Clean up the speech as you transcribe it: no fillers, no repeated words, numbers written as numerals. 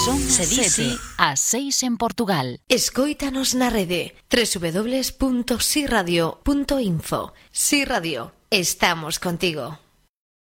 Son se dice a 6 en Portugal. Escóitanos na rede www.siradio.info. Si Radio, estamos contigo.